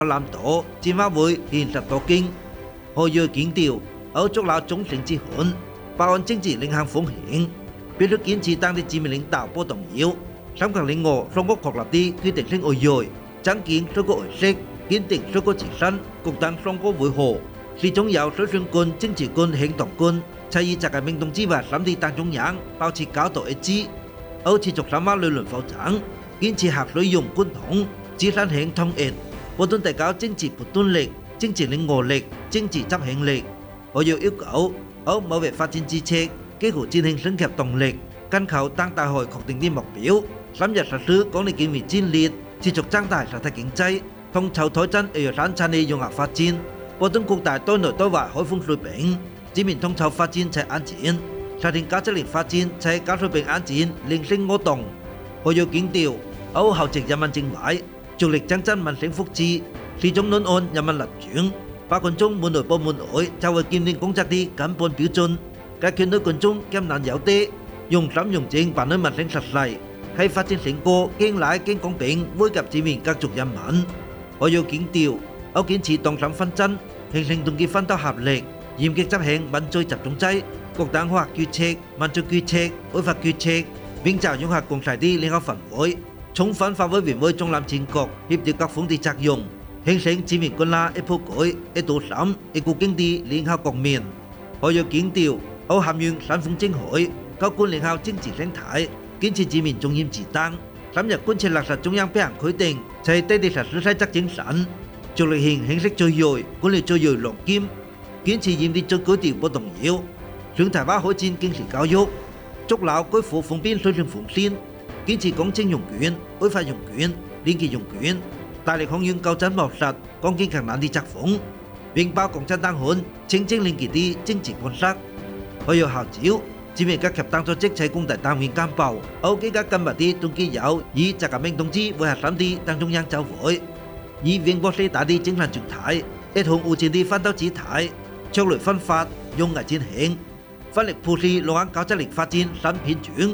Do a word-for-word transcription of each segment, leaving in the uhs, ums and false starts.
南島戰法會現實多經，何要強調歐足佬忠誠之恨，把按政治領向風險，必須堅持當地自民領導不動搖。三強領俄雙國確立的決定性外匯，增建雙國外識，堅定雙國自身，共黨雙國會合，是中有水選軍、政治軍、行動軍，才以習近平同志和三地黨中央保持高度一致。歐持續深化理論發展，堅持核水用貫通，自身性統一。不斷提高政治判斷力、政治領俄力、政治執行力。我要要求歐某域發展之策，幾乎進行升級動力，緊靠黨大會確定的目標，深入實施廣域建設戰略，持續增大實體經濟，統籌推進亞生產業融合發展，不斷擴大對內對外開放水平，全面統籌發展才安全，實現高質量發展才高水平安全，連升我動。我要強調歐厚植人民情懷。着力增進民生福祉，始終論按人民立場，把群眾門內部門外作為檢驗工作的根本標準，解決對群眾艱難有的，用心用情辦對民生實際，喺發展成果經來經公平，惠及人民各族人民。我要強調，我堅持黨心奮進，形成團結奮鬥合力，嚴格執行民粹集中制、各黨化決策、民粹決策、違法決策，並就融合共識的領導氛圍。充分發揮聯會中南全國協調各方的作用，形成全面軍立一鋪改、一道審、一股經的聯合局面。我要強調，我涵養三風正海，高管聯合政治生態，堅持全面中央治黨，深入貫徹落實中央表行規定，在地地實施細則精神，着力行形式最銳、管理最銳落檢，堅持嚴厲最高調不動搖，上台灣開展經濟教育，築牢改革封邊水上防線。堅持公正用權、違法用權、廉潔用權，大力響應校正落實廣建強硬的作風，並把共產黨恨清正廉潔的政治觀察。我要號召全面加強黨組織在廣大黨員幹部，我更加緊密地團結有以習近平同志為核心的黨中央召會，以永不懈怠的精神狀態，一同無盡的奮鬥姿態，卓雷奮發，勇毅前行，奮力扶持兩岸高質量發展新篇章。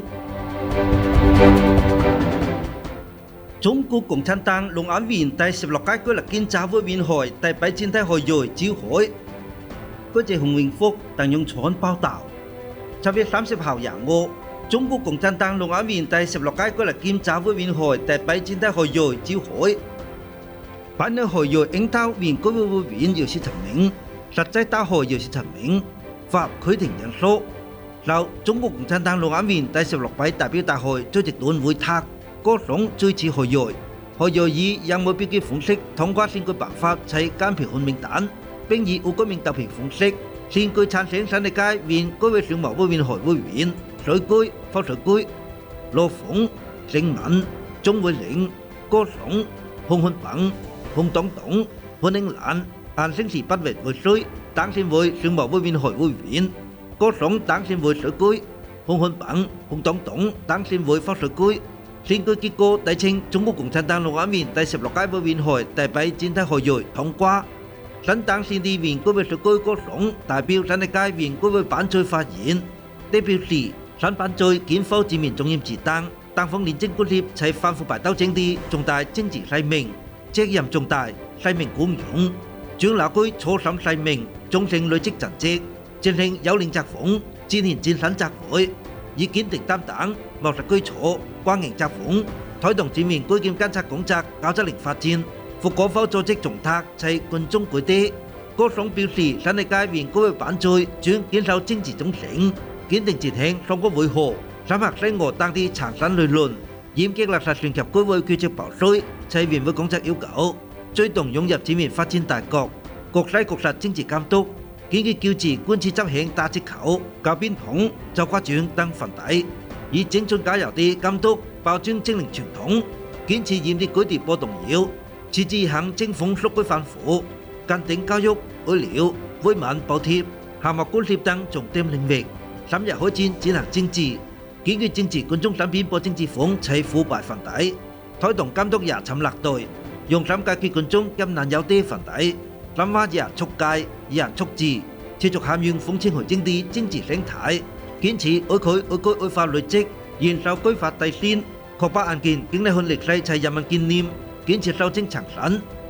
中國共產黨龍安縣第十六屆歸立建集會vien會第八戰體會議召開。記者洪永福、鄧永川報道。十月三十號廿五，中國共產黨龍安縣第十六屆歸立建集會vien會第八戰體會議召開。本屆會議應討縣居委會員有十七名，實際大會有十七名，符合規定人數。由中國共產黨龍安縣第十六屆代表大會主席段會塔歌頌這次會議，會議以任務標記方式通過選舉辦法採監票換名單，並以無記名投票方式選舉產生新一屆縣居委常務委員會會員、選舉、副選舉。羅鳳、鄭文、鍾慧玲、歌頌、洪漢鵬、洪東東、潘英蘭、安省市八位會水黨選會常務委員會會員。歌頌黨選會選舉，洪漢鵬、洪東東黨選會副選舉。選舉結果遞呈中國共產黨龍安縣第十六屆委員會第八戰體會議通過。新黨選的縣居委選舉歌頌代表新一屆縣居委班最發言，代表示新班最肩負全面中央治黨、黨風廉政貫徹且反腐敗鬥爭的重大政治使命，責任重大，使命廣勇，將牢記初心使命，終成累積成績。進行有領作風，踐行戰神作為，以堅定擔當、務實基礎、光榮作風，推動全面改革監察工作高質量發展，符合國組織重託且群眾歸地。歌頌表示，新一屆縣居委班最將堅守政治忠誠，堅定執行雙國會合、深化西俄等的創新理論，嚴格落實全級居委決策報稅且縣委工作要求，推動融入全面發展大局，國際國實政治監督。堅決糾治貫徹執行大折扣、高邊統、周掛獎等問題，以精準加油地監督保障精靈傳統，堅持嚴厲改革不動搖，持之以恆政風數據反腐，堅定教育、醫療、慰問補貼、項目管理等重點領域，深入開展智能政治，堅決政治群眾產品不政治風且腐敗問題，推動監督嚴懲落隊，用心解決群眾艱難有啲問題。深化嚴促戒、嚴促治，持續涵養風清回正的政治生態，堅持愛區愛區愛法律則，嚴守居法底線，確保案件經歷歷史且人民經驗，堅持守正創新，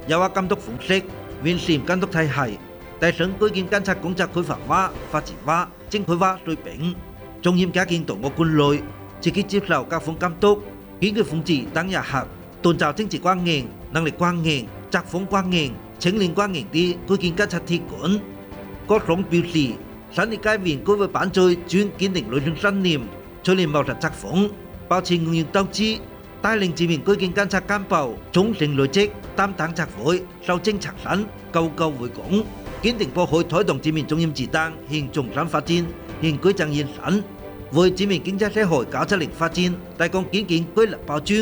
有話監督方式，完善監督體系，提升改建監察工作規劃化、發展化、正規化水平，重點加強黨我管理，積極接受各方監督，堅決防止黨壓迫，鍛造政治關硬、能力關硬、作風關硬、清廉關硬的改建監察體管。各黨表示，新一屆員改會班罪專堅定內容信念，淬煉務實作風，保持응용鬥志，帶領自民改建監察幹部忠誠累積，擔當作為，守正長新，高高為功，堅定不會推動自民中央治黨向重新發展，向改正現實，為自民經濟社會高質量發展提供堅健規律保障。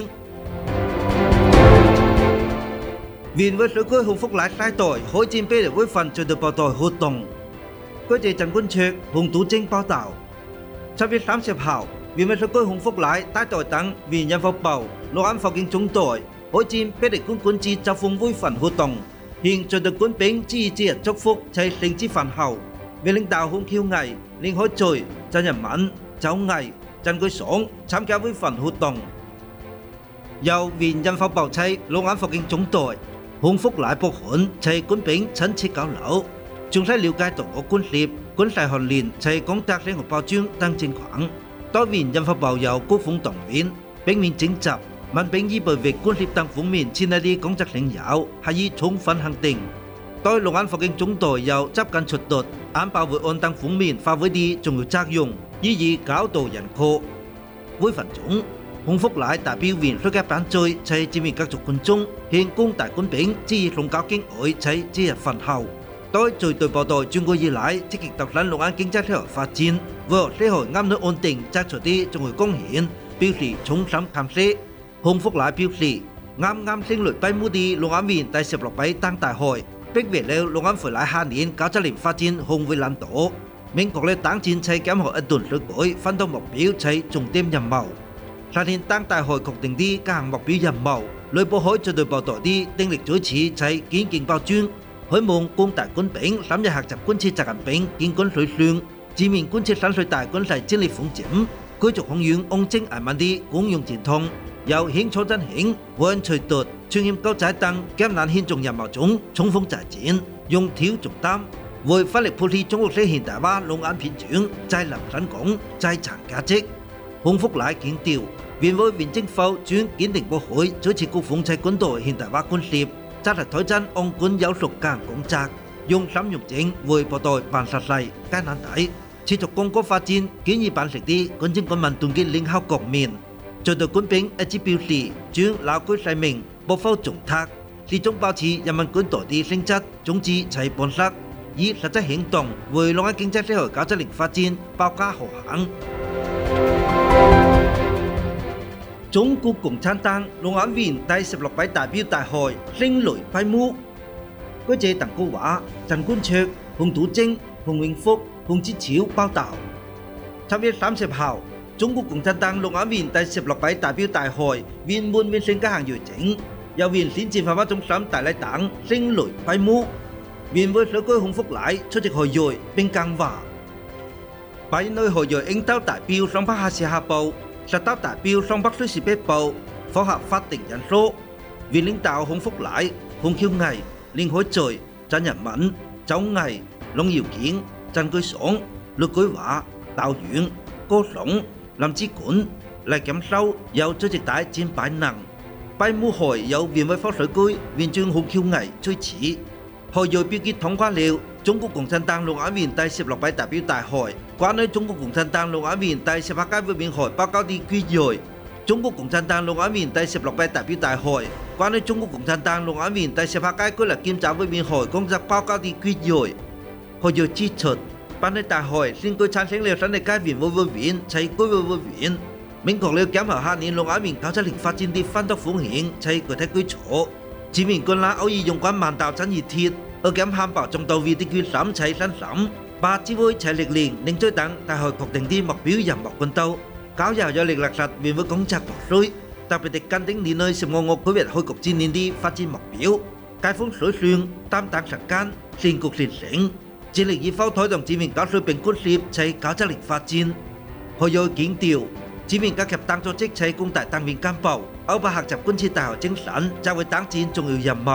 原委選舉幸福來帶隊開展比例會份最對報道活動。據謝陳冠卓、洪都正報導，七月三十號，原委選舉幸福來帶隊等原人福部、六安福建總隊開展比例官管節集風會份活動，向最對官兵致以節日祝福齊成之飯後，為領導洪翹毅、林海聚、陳仁敏、周毅、陳居爽參加會份活動。由原人福部齊六安福建總隊幸福來部款齊官兵親切交流，詳細了解黨我管協、管制學練齊工作生活保障等情況。多原人福部由高峰動員，兵面徵集、民兵以備役管協等方面前嚟啲工作領有，係以充分肯定。對六安福建總隊由執勤出突、安保會安等方面發揮啲重要作用，予以教導人科。會份中，幸福來代表原所嘅班罪，齊自民各族群眾向廣大官兵致以崇高敬愛，齊節日飯後。對最對部隊轉過以來積極投身六安經濟社會發展，為社會安寧安定作出啲重要貢獻，表示衷心感謝。幸福來表示，啱啱勝利閉幕的六安縣第十六屆黨大會，逼為了六安回來下年高質量發展雄偉藍圖，明確了黨戰齊檢核一段水改奮鬥目標齊重點任務。實現黨大會確定的各項目標任務，內部可最對部隊的鼎力支持齊堅勁保障。希望廣大官兵深入學習貫徹習近平建軍水準，全面貫徹三歲大軍事戰略方針，繼續弘揚安正安民的公用傳統，由興創振興、穩隨突、傳險救災等艱難險重任務中衝鋒在前，勇挑重擔，為發力普及中國式現代化農安片場再立新功、再創價值。幸福來強調，原會縣政府專堅定不會支持國防齊軍隊現代化建設。扎實推進安管有屬間工作，用心用情為部隊辦實事、解難題，持續鞏固發展建議辦成啲軍政軍民團結領效局面。最對官兵一致表示，將牢記使命，不負重託，始終保持人民軍隊的性質、宗旨齊本色，以實際行動為六安經濟社會高質量發展保駕護航。中國共產黨六安縣第十六屆代表大會勝利閉幕。據謝鄧國華、陳冠卓、洪都正、洪永福、洪志超報導。七月三十號，中國共產黨六安縣第十六屆代表大會圓滿完成各項議程，由縣選戰發揮中心大禮堂勝利閉幕。縣委選舉幸福來出席會議並講話，八月內會議應當代表雙北下市下部。實到代表雙北水市北部符合法定人數，縣領導洪福來、洪翹毅、林海聚、陳仁敏、周毅、龍耀堅、陳居爽、陸舉華、道遠、郭爽、林志管、黎錦秀有出席大戰擺能。閉幕會由縣委副書記、縣長洪翹毅主持。會議表決通過了中國共產黨六安縣第十六屆代表大會關於中國共產黨六安縣第十八屆會面會報告的決議。中國共產黨六安縣第十六屆代表大會關於中國共產黨六安縣第十八屆紀律檢查會面會工作報告的決議。會議指出，本屆大會選舉產生了新一屆縣委委員、齊居委委員，明確了檢核下年六安縣高質量發展的奮鬥方向、齊具體舉措。自民軍啦偶爾用關萬道真熱鐵，而檢hand保中到位的決心齊身審，把指揮齊力量領隊等大會確定的目標任務奮鬥，高效有力落實縣委工作部署，特別的堅定年內十五個區域開局之年的發展目標，解放水算擔當實踐，成局成成，致力以否推動自民高水平管協齊高質量發展。會議強調，自民各級黨組織齊廣大黨員幹部，歐巴學習貫徹大學精神，作為黨戰重要任務。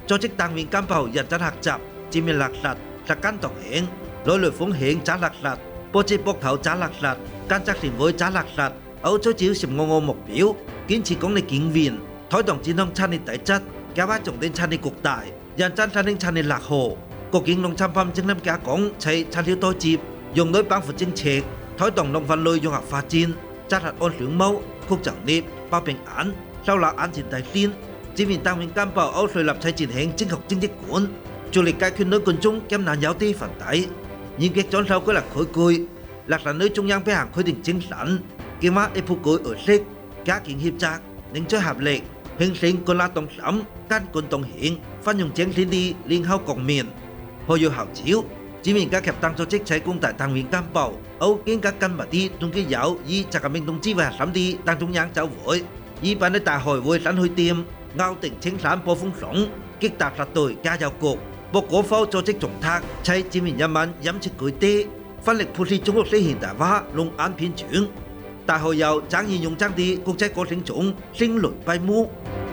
組織單元幹部認真學習，正面落實實踐獨行，內來風險揸落實，波折膊頭揸落實，間責成會揸落實，歐洲朝十五個目標，堅持講力經驗，推動健康產業體質，加快重點產業擴大，認真產業產業落後，國境農產品精臨加工，齊產業對接，用對幫扶政策，推動農分類融合發展，紮實按商務、擴就業、保平安、收納安全大線。正面單元幹部歐瑞立齊進行正確政績管，助力解決女群眾艱難有啲問題，嚴格遵守規律規矩，落實女中央俾行規定精神，建設一鋪改而式，加強協作，凝聚合力，形成冠拉動心、幹冠動行，發揚精神的領後局面。何要號召？正面加強當組織採共大單元幹部，歐更加緊密地團結有以習近平同志為核心的黨中央週會，以辦的大會會新去店。咬定青山波風爽，擊達實隊加油局，博果科組織重塔，齊人民人民飲食具地，奮力普及中國式現代化農安偏轉。大會又展現勇爭的國際過程中聲雷閉幕。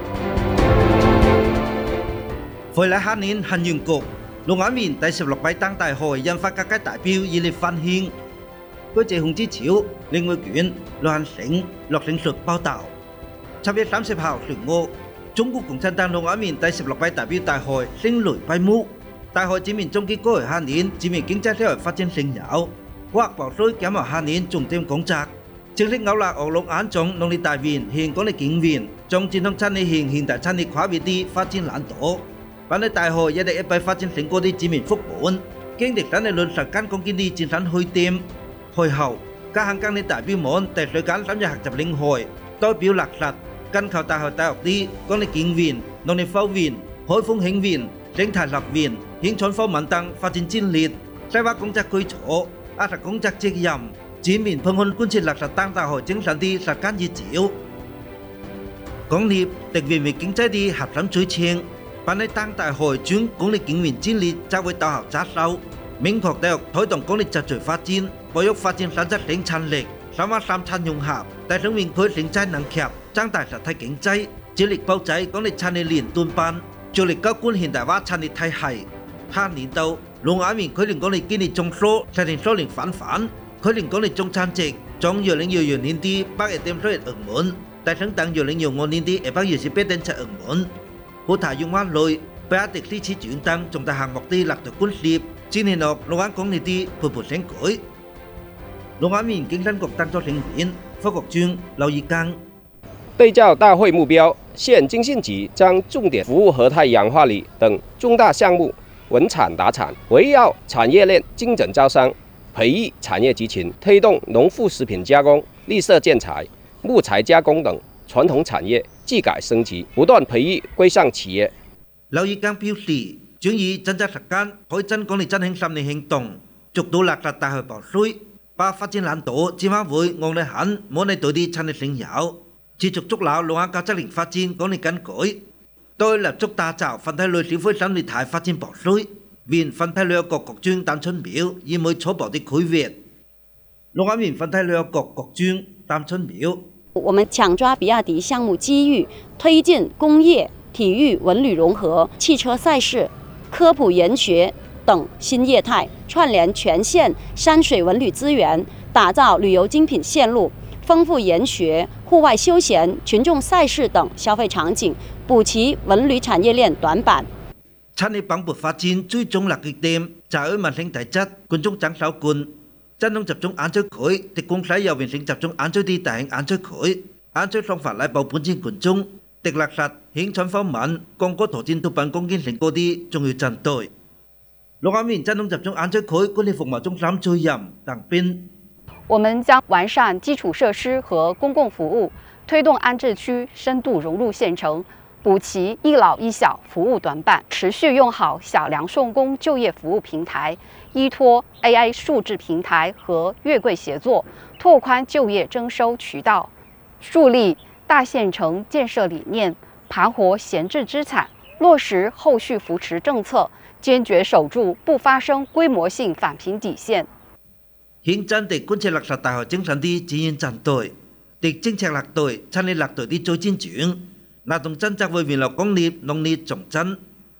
回來下年行政局農安委第十六屆黨大會引發各界代表熱烈歡慶。據謝洪志超、林偉權、羅漢成、駱勝述報道，七月三十號上午。中國共產黨農安委第十六屆代表大會聲雷閉幕。大會正面總結過去下年全面經濟社會發展成效，劃報稅減少下年重點工作，正式勾勒惡農安中農業大園現講的經驗，將傳統產業現現代產業跨越的發展藍圖。辦理大會也係一批發展成果的正面復盤，經歷新的論述間講見的戰爭去點。會後，各行各業代表們在水間深入學習領會，代表落實。跟靠大學大學啲講力經驗、農業發展、海風興園、生態樂園、興創科文等發展戰略、細化工作基礎、壓實工作責任，全面評判貫徹落實黨大會精神的實踐指標。工業特別為經濟的核心追稱，辦理黨大會將工業經驗戰略作為大學扎手，明確地推動工業秩序發展，培育發展產出生產力。三化三產融合，提升園區生產能力，增大實體經濟，致力保持工業產業鏈斷辦，助力高管現代化產業體系。下年度，農安委規定工業經理總數實現數年翻番，規定工業總產值從二零二二年的百一點四億歐元，提升到二零二五年的一百二十八點七歐元。普大用灣類、比亞迪四次轉等重大項目的落地建設，展現了農安工業的蓬勃升舉。農安委經產局當作成員，副局長劉義剛。 對照大會目標，縣經信局將重點服務核汰氧化鋰等重大項目穩產達產，圍繞產業鏈精準招商，培育產業集群，推動農副食品加工、綠色建材、木材加工等傳統產業技改升級，不斷培育歸鄉企業。 劉義剛表示，將以真正實踐開展工業振興三年行動，逐步落實大會報稅。把發展藍圖展開會按內涵冇內對的產業成效，持續築牢農安高質量發展工業根基，對立足打造泛體類消費產業態發展報稅，面泛體旅遊局局長譚春苗以每初步的區域，農安面泛體旅遊局局長譚春苗。 我們搶抓比亞迪項目機遇，推進工業、體育、文旅融合、汽車賽事、科普研學等新業態，串聯全縣山水文旅資源，打造旅遊精品線路，豐富研學、戶外休閒、群眾賽事等消費場景，補齊文旅產業鏈短板。 產業蓬勃發展最終落腳點就係民生體質、群眾長壽觀。真正集中安置區，特供使有完成集中安置的大型安置區，安置方法來保本身群眾，特落實興創方面廣告拓展督辦貢獻成果的重要針對。農安委真正集中安置區管理服務中心主任鄧斌， 我們將完善基礎設施和公共服務，推動安置區深度融入縣城，補齊一老一小服務短板，持續用好小量送工就業服務平台，依託 A I 數字平台和月桂協作，拓寬就業徵收渠道，樹立大縣城建設理念，盤活閒置資產，落實後續扶持政策，堅決守住不發生規模性返貧底線。 現真地貫徹落實大學精神的指引戰隊，敵政策落隊、產業落隊的最精準，拉動政策為未來工業、農業重振，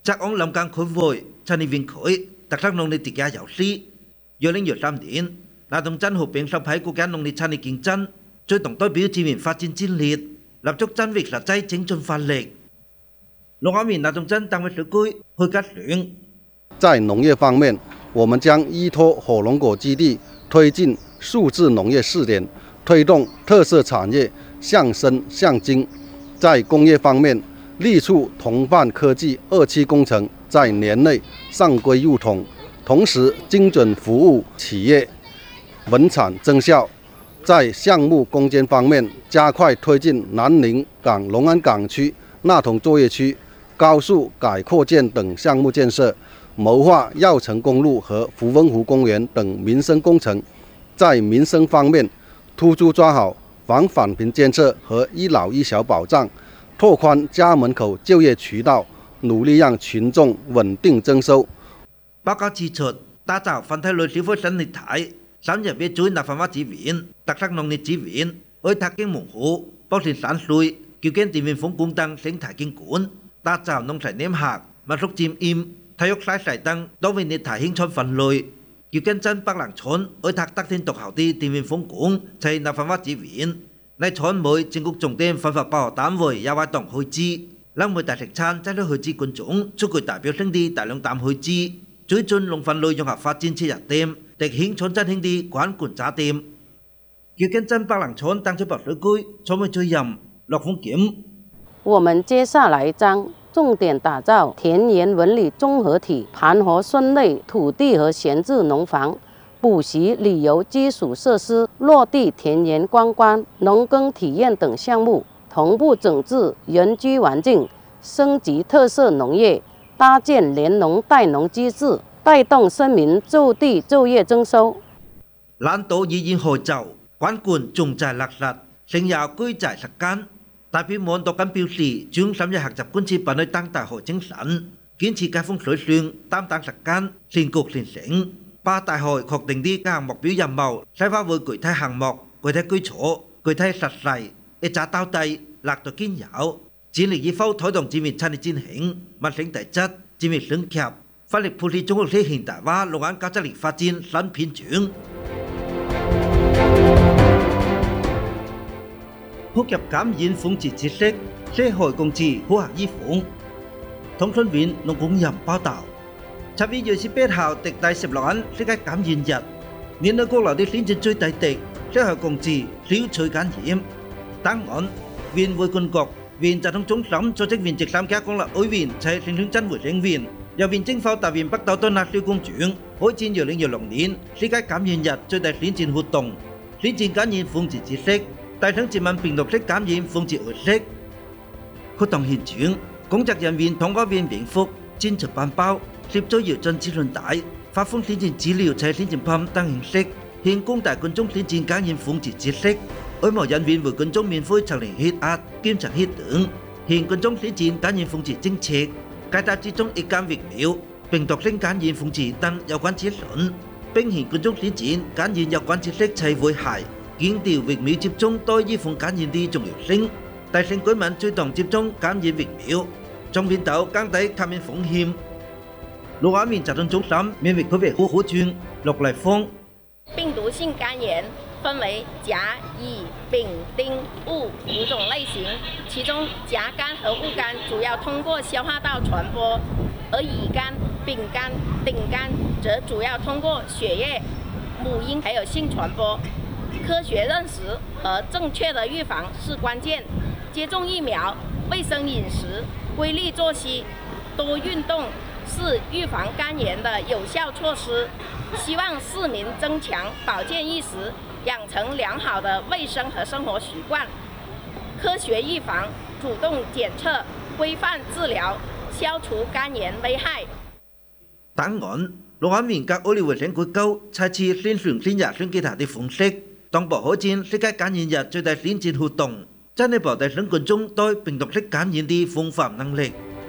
จากองค์ลำกลางขุนโวยชานิวินขอยตักทักนงในติกาเหยาซีโยเล่งอยู่สามดินนาตงจันหูเป็นสะพ้ายกูแกนนงในชานิกิงจันช่วยต้องต้อยบิวจีมินฟาจินจินลีดรับจกจันวิกหลัดใจเจ๋งจนฟันเหล็กลงอามินนาตงจันตั้งไว้สือกุ้ยเพื่อกัดเหลือง在农业方面，我们将依托火龙果基地，推进数字农业试点，推动特色产业向深向精。在工业方面，力促同伴科技二期工程在年内上规入统，同时精准服务企业，稳产增效。在项目攻坚方面，加快推进南宁港龙安港区纳同作业区、高速改扩建等项目建设。谋划药城公路和福翁湖公园等民生工程，在民生方面突出抓好防返贫监测和医老医小保障，拓宽家门口就业渠道，努力让群众稳定增收。 报告指出，打造泛泰类社会生态体，深入俾注納範圍資源，特色農業資源，愛特經門戶，保持產水，叫建地面風光等生態景觀，打造農產黏客，物屬漸อิ่ม體育賽事等多為熱題興趣分類，叫跟真北冷村愛塔得天獨厚啲地面風光，齊納範圍資源，ใน村每政局重點分發包單位也活動開支，讓每大食餐爭取開支觀眾，出具代表性啲大量擔開支，追進農分類融合發展切入點，特興村真興啲管管扎點，叫跟真北冷村當出白水居，村委主任駱鳳檢。 我們接下來將重點打造田園文旅綜合體，盤活村內土地和閒置農房，補習旅遊基礎設施，落地田園觀光、農耕體驗等項目，同步整治原居環境，升級特色農業，搭建聯農帶農機制，帶動村民就地就業增收。 懶島已現河就管管種在落實，成有居在實間。代表滿獨緊表示，將深入學習觀察辦去當大學精神，堅持解封水算，擔當實間，善局善成。把大學確定啲項目表任務，細化會具體項目、具體基礎、具體實例，一扎到底，落到堅有。致力以否推動自面產業轉型，物性地質，自面升級，發力培育中國體現大話，龍眼高質力發展新篇章。普及感染防治知識，社會共治好行醫防。通訊員農工人報道，七月二十八號第第十六日世界感染日，聯合國留啲先至最大敵，社會共治消除感染。當晚，員會軍國員集中中心組織員直參加公立委員齊成團真會成員，由員政府大員北島對納少公長，開展二零二六年世界感染日最大宣傳活動，宣傳感染防治知識。大省殖民病毒式感染防治意識，活動現場，工作人員通過面面服、戰術板包、攝取搖進指論帶、發放宣傳資料、齊宣傳品等形式，向廣大觀眾宣傳感染防治知識。外務人員為觀眾免費測量血壓、檢查血等，向觀眾宣傳感染防治政策，解答接種疫苗疫苗、病毒性感染防治等有關資訊，並向觀眾宣傳感染有關知識齊危害。強調疫苗接種對預防感染的重要性，提醒居民主動接種感染疫苗，從源頭降低感染風險。六亞面集中中心免疫配備好好轉陸麗芳。 病毒性肝炎分為甲、乙、丙、丁、戊五種類型，其中甲肝和戊肝主要通過消化道傳播，而乙肝、丙肝、丁肝則主要通過血液、母嬰還有性傳播。科學認識和正確的預防是關鍵，接種疫苗、衛生飲食、規律作息、多運動是預防肝炎的有效措施。希望市民增強保健意識，養成良好的衛生和生活習慣，科學預防、主動檢測、規範治療，消除肝炎危害。 當然，六亞面隔奧利維省國高採取宣傳宣揚宣其他的方式。當部開展世界感染日最大宣傳活動，進一步提升觀眾對病毒式感染的防範能力。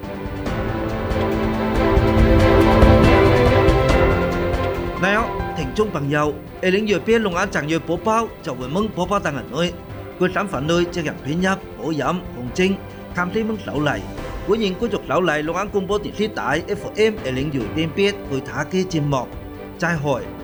那樣，聽眾朋友，二零二八龍眼正月播報就會蒙播報等人內，佢三份內即人編輯、播音、紅證、監視蒙手嚟。 歡迎繼續留嚟龍安廣播電視台 F M 一零二點八去睇嘅節目，再會。